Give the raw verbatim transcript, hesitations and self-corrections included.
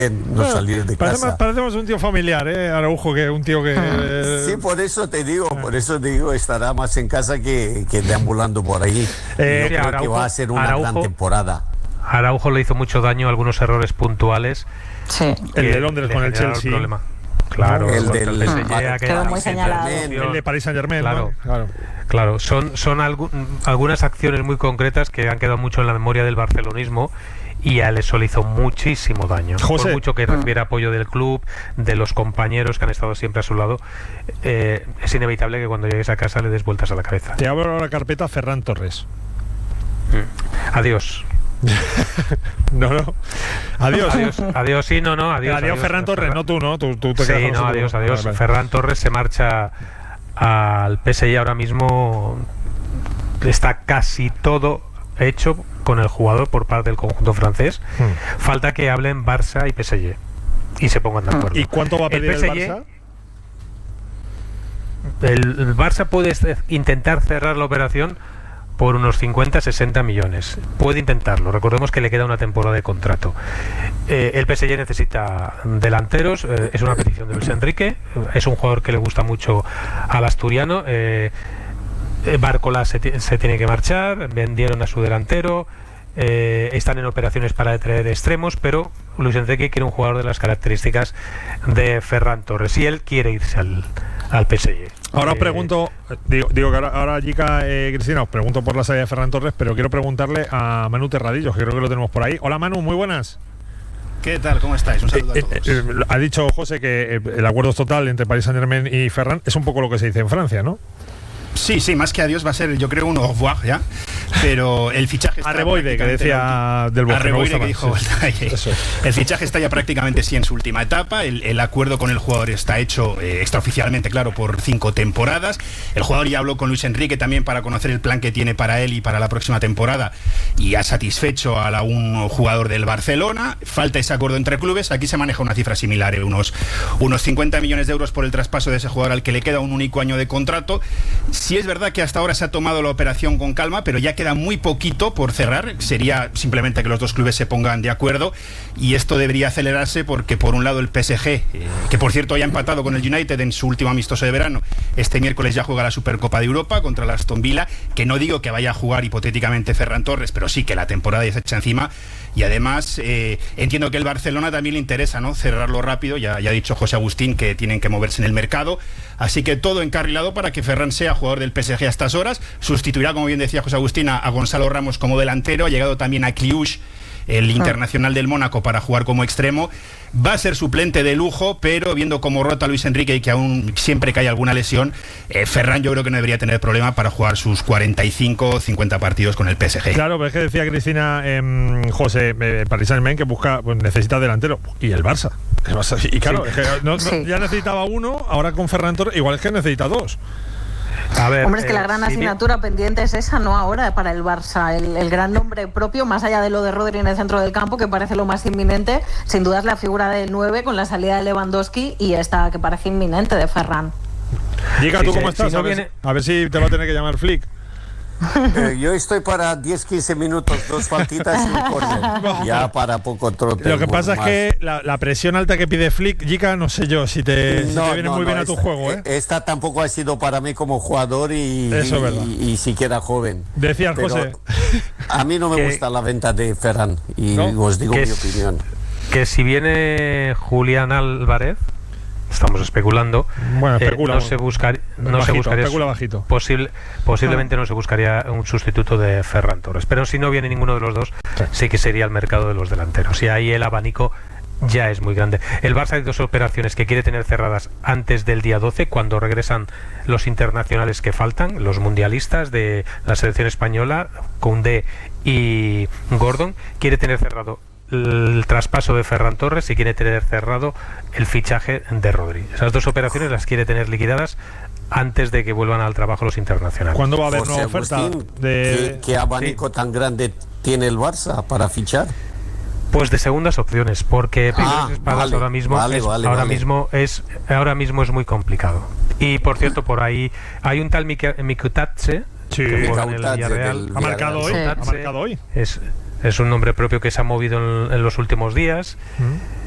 no bueno, salir de parece, casa. Parecemos un tío familiar, ¿eh? Araujo, que un tío que... Eh... Sí, por eso te digo, por eso te digo, estará más en casa que, que deambulando por ahí. Eh, Yo creo Araujo, que va a ser una Araujo, gran temporada. Araujo le hizo mucho daño, algunos errores puntuales. Sí. El de Londres con el Chelsea. El problema. Claro, el del el P S G, quedó muy señalado. El de Paris Saint-Germain, claro, ¿no? Claro. Claro, son, son algu algunas acciones muy concretas que han quedado mucho en la memoria del barcelonismo y a él eso le hizo muchísimo daño. José. Por mucho que recibiera apoyo del club, de los compañeros que han estado siempre a su lado, eh, es inevitable que cuando llegues a casa le des vueltas a la cabeza. Te abro la carpeta Ferran Torres. Mm. Adiós. no, no. Adiós. Adiós, adiós, sí, no, no, adiós. Adiós, adiós Ferran Torres, Ferran. no tú, ¿no? Tú, tú te sí, quedas con no, nosotros. adiós, adiós. Vale, vale. Ferran Torres se marcha al P S G ahora mismo. Está casi todo hecho con el jugador por parte del conjunto francés. Hmm. Falta que hablen Barça y P S G y se pongan de acuerdo. ¿Y cuánto va a pedir el, el Barça? El, el Barça puede intentar cerrar la operación por unos cincuenta a sesenta millones. Puede intentarlo. Recordemos que le queda una temporada de contrato. Eh, el P S G necesita delanteros. Eh, es una petición de Luis Enrique. Es un jugador que le gusta mucho al asturiano. Eh, Barcola se, se tiene que marchar. Vendieron a su delantero. Eh, están en operaciones para traer extremos, pero Luis Enrique quiere un jugador de las características de Ferran Torres y él quiere irse al, al P S G. Ahora eh, os pregunto, digo, digo que ahora, ahora Jica, eh, Cristina, os pregunto por la salida de Ferran Torres, pero quiero preguntarle a Manu Terradillos, que creo que lo tenemos por ahí. Hola Manu, muy buenas. ¿Qué tal? ¿Cómo estáis? Un saludo eh, a todos. Eh, eh, ha dicho José que el acuerdo es total entre Paris Saint-Germain y Ferran. Es un poco lo que se dice en Francia, ¿no? Sí, sí, más que adiós va a ser, yo creo, un au revoir ya. Pero el fichaje está. Arreboide, que decía del Bosque. Arreboide, que dijo. Sí, eso. El fichaje está ya prácticamente sí en su última etapa. El, el acuerdo con el jugador está hecho eh, extraoficialmente, claro, por cinco temporadas. El jugador ya habló con Luis Enrique también para conocer el plan que tiene para él y para la próxima temporada. Y ha satisfecho a la, un jugador del Barcelona. Falta ese acuerdo entre clubes. Aquí se maneja una cifra similar, eh, unos, unos cincuenta millones de euros por el traspaso de ese jugador al que le queda un único año de contrato. Sí es verdad que hasta ahora se ha tomado la operación con calma, pero ya queda muy poquito por cerrar. Sería simplemente que los dos clubes se pongan de acuerdo y esto debería acelerarse porque por un lado el P S G, eh, que por cierto ya ha empatado con el United en su último amistoso de verano, este miércoles ya juega la Supercopa de Europa contra el Aston Villa, que no digo que vaya a jugar hipotéticamente Ferran Torres, pero sí que la temporada ya se echa encima. Y además eh, entiendo que el Barcelona también le interesa, ¿no?, cerrarlo rápido. Ya, ya ha dicho José Agustín que tienen que moverse en el mercado, así que todo encarrilado para que Ferran sea jugador del P S G a estas horas. Sustituirá, como bien decía José Agustín, a, a Gonzalo Ramos como delantero. Ha llegado también a Kliush, el internacional del Mónaco, para jugar como extremo. Va a ser suplente de lujo, pero viendo cómo rota Luis Enrique y que aún siempre que hay alguna lesión, eh, Ferran yo creo que no debería tener problema para jugar sus cuarenta y cinco o cincuenta partidos con el P S G. Claro, pero es que decía Cristina, eh, José, eh, Paris Saint-Germain que busca, pues necesita delantero. Y el Barça. El Barça y claro, sí. es que no, no, sí. ya necesitaba uno, ahora con Ferran Torres, igual es que necesita dos. A ver, Hombre, es que eh, la gran sí, asignatura sí. pendiente es esa, ¿no? Ahora para el Barça, el, el gran nombre propio, más allá de lo de Rodri en el centro del campo, que parece lo más inminente, sin duda es la figura del nueve con la salida de Lewandowski y esta que parece inminente de Ferran. Diga, ¿tú sí, cómo estás? Si no a, ver, viene... a ver si te va a tener que llamar Flick. Eh, yo estoy para diez a quince minutos, dos faltitas y un córner. Ya para poco trote. Lo que pasa más. es que la, la presión alta que pide Flick, Jica, no sé yo si te, no, si te viene no, muy no, bien esta, a tu juego. ¿eh? Esta tampoco ha sido para mí como jugador y, Eso y, es y, y siquiera joven. Decía José. A mí no me gusta la venta de Ferran y ¿no? os digo mi es, opinión. Que si viene Julián Álvarez, estamos especulando. Bueno, especula, eh, no se, buscar, no bajito, se buscaría. Especula bajito. Posible, posiblemente ah. no se buscaría un sustituto de Ferran Torres. Pero si no viene ninguno de los dos, sí. sí que sería el mercado de los delanteros. Y ahí el abanico ya es muy grande. El Barça hay dos operaciones que quiere tener cerradas antes del día doce, cuando regresan los internacionales que faltan, los mundialistas de la selección española, Koundé y Gordon. Quiere tener cerrado el traspaso de Ferran Torres y quiere tener cerrado el fichaje de Rodri. Esas dos operaciones las quiere tener liquidadas antes de que vuelvan al trabajo los internacionales. ¿Cuándo va a haber nueva oferta? De... ¿Qué, ¿Qué abanico sí. tan grande tiene el Barça para fichar? Pues de segundas opciones, porque ah, espadas vale, ahora mismo vale, es, vale, ahora vale. mismo es ahora mismo es muy complicado. Y por cierto, por ahí hay un tal Mikutatse sí, que juega en el Villarreal. Ha marcado hoy, sí. ha marcado hoy. Es Es un nombre propio que se ha movido en, en los últimos días. ¿Mm?